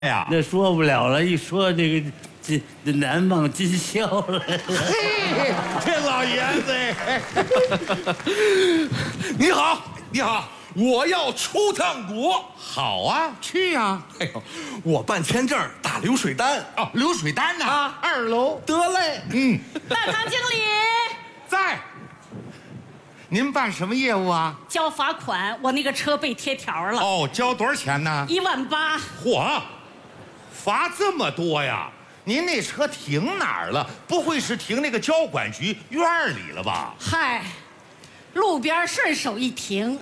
呀， 那说不了了，一说这难忘今宵了。 嘿，这老爷子，你好，你好，我要出趟国。 好啊，去呀！ 哎呦，我办签证打流水单哦，流水单呢？ 啊 2楼。 得嘞， 大堂经理， 在。您办什么业务啊？ 交罚款，我那个车被贴条了。 哦，交多少钱呢 18000。 嚯，罚这么多呀？您那车停哪儿了？不会是停那个交管局院里了吧？ 嗨，路边顺手一停，